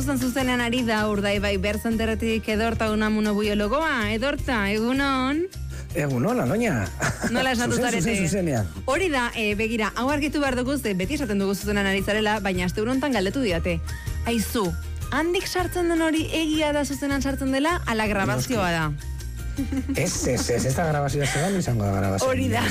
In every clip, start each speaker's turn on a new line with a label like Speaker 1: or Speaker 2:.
Speaker 1: zuzenean ari da Urdaibai Berzenterretik Edorta Unamuno biologoa. Edorta, egunon?
Speaker 2: Egunon, Aloña.
Speaker 1: Nola esnatu zarete?
Speaker 2: Zuzenean.
Speaker 1: Hori da, begira, hau argitu behar dugu, beti esaten dugu zuzenean ari zarela, baina aste honetan galdetu diate. Aizu, handik sartzen den hori egia da zuzenean sartzen dela, ala grabazioa da?
Speaker 2: Ez da grabazioa zegoen, izango da grabazioa.
Speaker 1: Hori da.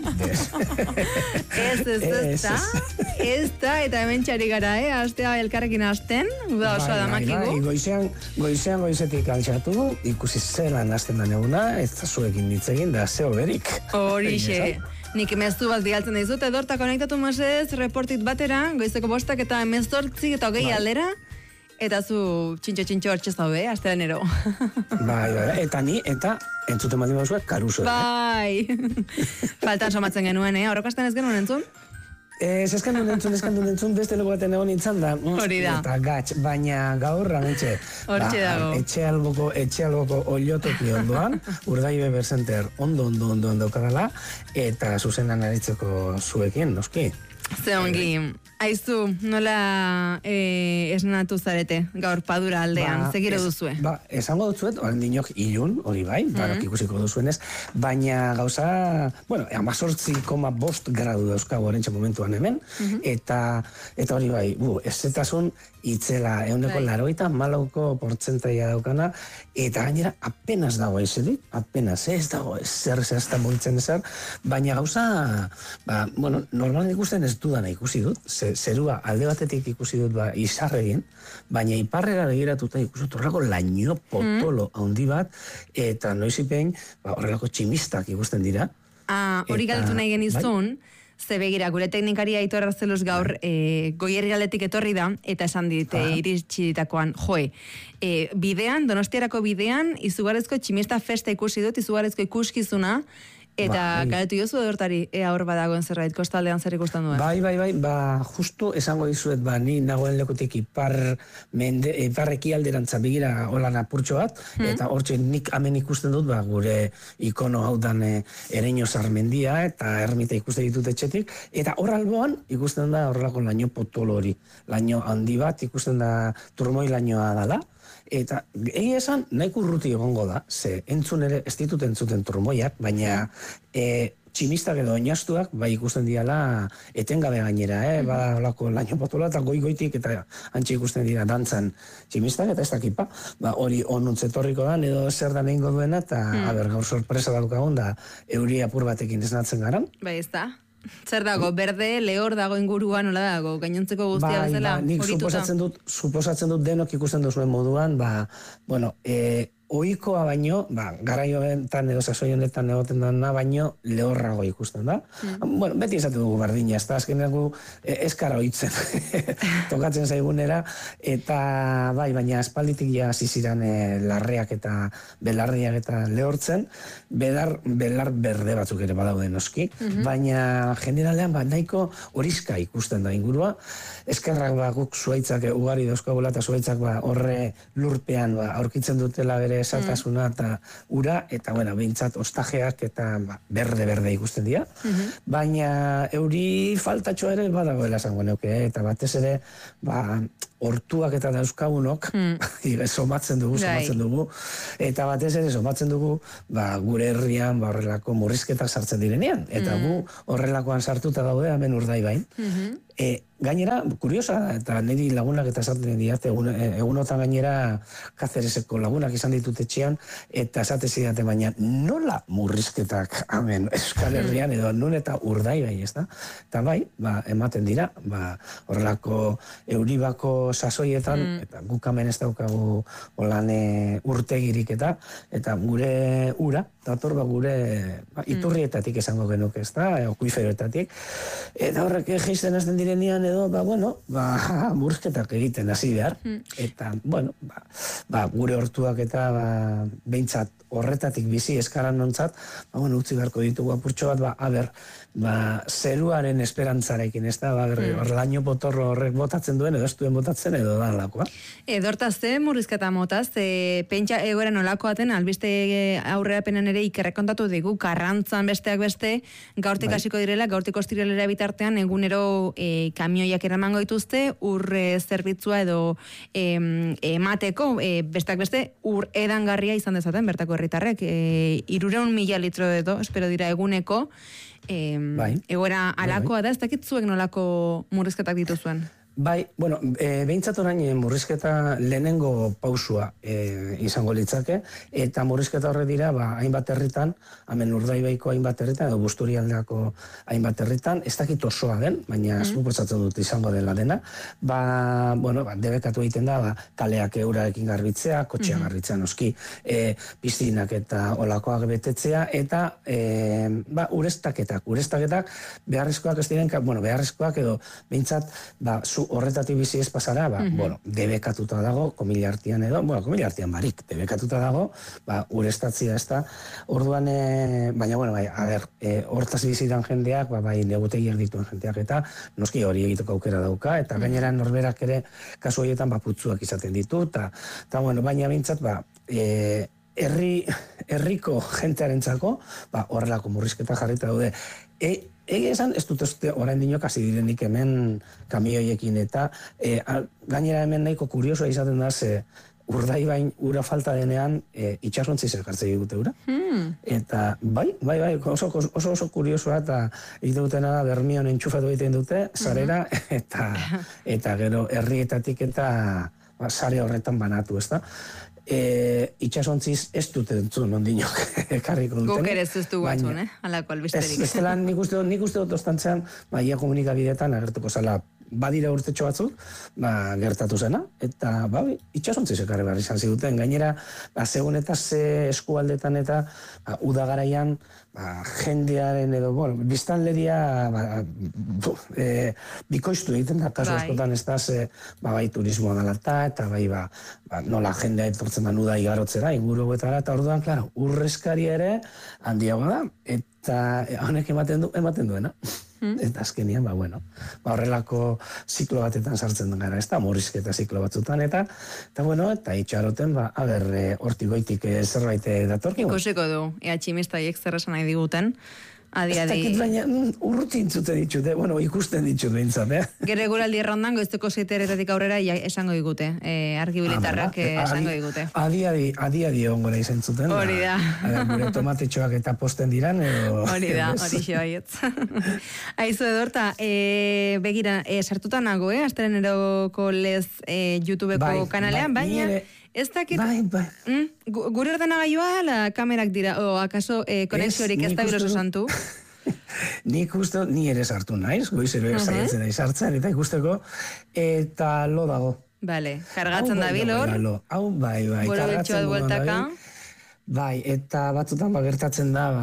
Speaker 1: Ez da, eta hemen txari gara, astea elkarrekin hasten, uda osoa da makigu.
Speaker 2: Goizetik altxatu, ikusi zelan hasten da neguna, ez da zuekin ditzegin, da zeo berik.
Speaker 1: Horixe. Nik emeztu bat bialtzen dizut, Edorta konektatu mesez, reportit batera, goizeko 5 eta 18 eta 20 aldera, eta zu txintxo hortxe zaude, astean ero.
Speaker 2: Bai, eta entzuten baldin baduzuek, Karuso.
Speaker 1: Bai. Faltan somatzen genuen, horrokazten ez genuen entzun?
Speaker 2: Ez eskandun entzun, beste lego baten egon nintzen da.
Speaker 1: Hori da.
Speaker 2: Eta gatx, baina gaur, amentxe.
Speaker 1: Hortxe dago.
Speaker 2: Etxe alboko oliotoki ondoan, Urdaibai Bercenter ondo kadala, eta zuzenan aritzeko zuekin, noski.
Speaker 1: Ze ongi, aizu, nola esnatu zarete gaur Padura aldean, zegiro duzue?
Speaker 2: Esango dutzuet, dinok ilun, hori bai, barok ikusiko duzuenez, baina gauza, 18,5 gradu dauzkagu orentxe momentuan hemen, eta hori bai, ezetasun itzela, 80% daukana, eta gainera apenas dago ezedik, apenas ez dago zer mugitzen ezer, baina gauza, normalan ikusten ez dudana ikusi dut, zerua alde batetik ikusi dut izarregin, baina iparrera begiratuta ikusi dut horrelako laino potolo handi bat, eta noizipein horrelako tximistak ikusten dira.
Speaker 1: Hori galdetu nahi genizun, ze begira, gure teknikaria Aitor Arzeluz gaur Goierrialdetik etorri da, eta esan dit iritsi ditakoan, bidean, Donostiarako bidean, izugarrizko tximista festa ikusi dut, izugarrizko ikuskizuna, eta galetu jozu Edortari, hor badagoen zerbait, kostaldean zer ikusten duen?
Speaker 2: Bai, justu esango dizuet, ni nagoen lekutik iparreki alderantza begira holan apurtxo bat, eta hortxe nik hemen ikusten dut, gure ikono hau dan Ereño Sarmendia, eta ermita ikusten ditut etxetik, eta hor alboan ikusten da horrelako laino potolo hori, laino handi bat, ikusten da turmoi lainoa dala, eta egia esan nahiko urruti egongo da, ze entzun ere ez ditut entzuten turmoiak, baina tximistak edo oinastuak ikusten diala etengabe gainera, olako laino potola eta goitik eta antxe ikusten dira dantzan tximistak eta ez dakipa, hori onuntzetorriko da, edo zer da nehingo duena, eta gaur sorpresa daukagun da euri apur batekin esnatzen garan.
Speaker 1: Bai, ez da. Zer dago, berde, lehor dago inguruan, nola dago, gainontzeko guztia bezala?
Speaker 2: Nik suposatzen dut denok ikusten duzuen moduan, ohikoa baino, garaioetan edo sasoi honetan egoten dena baino lehorrago ikusten da. Beti esatu dugu berdina, ez da azkenean eskara oitzen tokatzen zaigunera, eta baina aspalditik ja ziziran larreak eta belarriak eta lehortzen, belar berde batzuk ere badaude noski, baina generalean nahiko horizka ikusten da ingurua, eskerrak guk zuaitzak ugari dauzkagula eta zuaitzak horre lurpean aurkitzen dutela bere esaltasuna eta ura, eta behintzat ostajeak eta berde ikusten dira. Baina euri faltatxoa ere badagoela esango neuke, eta batez ere hortuak eta dauzkagunok somatzen dugu, eta batez ere somatzen dugu gure herrian horrelako murrizketak sartzen direnean, eta gu horrelakoan sartuta daude hemen Urdaibain. Gainera, kuriosa, eta niri lagunak eta esaten diate, egunotan gainera Kazereseko lagunak izan ditut etxean, eta esate zidate, baina nola murrizketak hemen Euskal Herrian, edo nun eta Urdaibai, ez da? Eta ematen dira, horrelako euribako sasoietan, eta guk hemen ez daukagu holan urtegirik eta gure ura, dator gure iturrietatik esango genuke, ez da, akuiferoetatik, eta horrek geizten azten direnean edo, murrizketak egiten hasi behar, eta, gure hortuak eta behintzat horretatik bizi eskaran nontzat, utzi beharko ditugu apurtxo bat, zeruaren esperantzarekin, ez da, laino potorro horrek botatzen duen, edo ez duen botatzen, edo da lakoa.
Speaker 1: Edortaz, murrizketa motaz, pentsa egoera nolako aten, albiste aurrerapenen ere ikerrek kontatu digu, Karrantzan besteak beste, gaurtik hasiko direla, gaurtik ostiralera bitartean, egunero kamioiak eramango dituzte, ur zerbitzua edo emateko, besteak beste, ur edangarria izan dezaten, bertako herritarrek, 300.000 litro edo, espero dira eguneko, egoera alakoa da, ez dakit zuek nolako murrizketak dituzuen?
Speaker 2: Bai, bueno, behintzat orain murrizketa lehenengo pausua izango litzake, eta murrizketa horre dira, hainbat herritan, hemen Urdaibaiko hainbat herritan, edo Busturialdeako hainbat herritan, ez dakit osoa den, baina suposatzen dut izango dela dena, debekatu egiten da, kaleak eurarekin garbitzea, kotxea garbitzea noski, piztinak eta olakoak betetzea, eta ureztaketak beharrezkoak ez diren, beharrezkoak edo behintzat, zu horretatik bizi ez pasara, debekatuta dago, komila artean edo, komila artean barik, debekatuta dago, ureztatzia ez da, orduan, hortaz bizitan jendeak, negutegiak dituen jendeak eta, noski hori egiteko aukera dauka, eta gainera norberak ere, kasu horietan, putzuak izaten ditu, eta baina bintzat, herriko jentearentzako, horrelako murrizketa jarrita daude. Egia esan, ez dut orain dinok hasi direnik hemen kamioiekin eta gainera hemen nahiko kuriosoa izaten da, ze Urdaibain ura falta denean itxasontziz elkartzei digute ura. Eta oso kuriosoa eta egiten dutena Bermion entxufatu egiten dute, sarera, eta gero herrietatik eta sare horretan banatu, ez da. Itxasontziz ez dute entzun ondinok ekarriko duten.
Speaker 1: Guk ere ez dugu entzun, alako albisterik.
Speaker 2: Ez dela nik uste dut ostantzean, ia komunikabideetan agertuko zala badira urtetxo batzuk, gertatu zena, eta itxasontziz ekarri behar izan ziduten. Gainera, segun eta ze eskualdetan eta udagaraian jendearen edo, biztanleria bikoiztu egiten da, kasu askotan ez da, bai turismoa dalata, eta bai nola jendea etortzen da nuda igarotzera, inguruetara, eta orduan, klaro, urrezkari ere handiago da, eta honek ematen duena. Eta azkenian, horrelako ziklo batetan sartzen den gara, ez da, murrizketa ziklo batzutan, eta itxaroten, hortik goitik zerbait datorki.
Speaker 1: Ikusiko du, tximistaiek zer esan nahi diguten, adi-adi.
Speaker 2: Ez dakit baina urruti intzuten ditut, ikusten ditut behintzat,
Speaker 1: Gero eguraldi errondan, goizteko 7:00 aurrera esango digute, argibilitarrak esango digute.
Speaker 2: Adi-adi ongora izan zuten.
Speaker 1: Hori da.
Speaker 2: Gure tomatetxoak eta posten diran, edo...
Speaker 1: Hori da, hori xebaietz. Aizu edorta, begira, sartuta nago, astelen eroko lez YouTubeko kanalean, baina... Ez dakit, gure ordenagailua la kamerak dira, o akaso konexiorik ez da biloso santu?
Speaker 2: Nik uste, ni ere sartu naiz, goizero saiatzen nahi sartzen, eta ikusteko, eta lo dago.
Speaker 1: Bale, kargatzen da bilor.
Speaker 2: Hau bai,
Speaker 1: boro betxoa dueltaka.
Speaker 2: Bai, eta batzutan gertatzen da,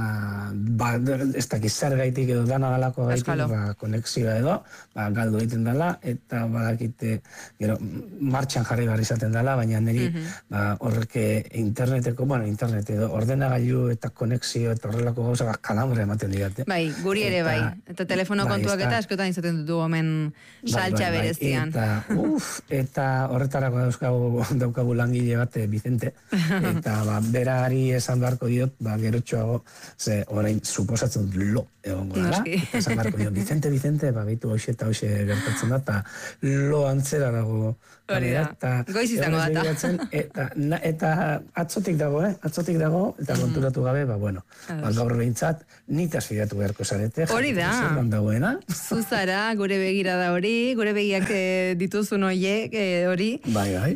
Speaker 2: ez dakiz zer gaitik edo dana galako gaitik, konexioa edo, galdu egiten dela, eta badakite, gero, martxan jarri behar izaten dela, baina niri horrek internet edo ordenagailu eta konexio eta horrelako gauza kalambre ematen digate.
Speaker 1: Bai, guri ere bai, eta telefono kontuak eta askotan izaten dutu omen saltxa berezian.
Speaker 2: Eta horretarako daukagu langile bat, Vicente, eta berari esan beharko diot, gerotxoago, ze orain suposatzen lo egongo dela, eta esan beharko diot, Vicente, baitu hoxe eta hoxe gertatzen da, eta lo antzera dago.
Speaker 1: Goiz izango data.
Speaker 2: Eta atzotik dago, eta konturatu gabe, gaur behintzat, nitaz fidatu beharko zarete.
Speaker 1: Hori da. Zuzara, gure begira da hori, gure begiak dituzun horiek hori.
Speaker 2: Bai.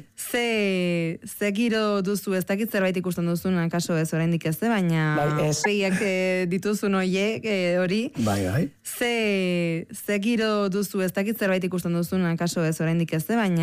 Speaker 1: Ze giro duzu, ez dakit zerbait ikusten duzun, kaso ez oraindik ez, baina begiak dituzun horiek hori.
Speaker 2: Bai.
Speaker 1: Ze giro duzu, ez dakit zerbait ikusten duzun, kaso ez oraindik ez, baina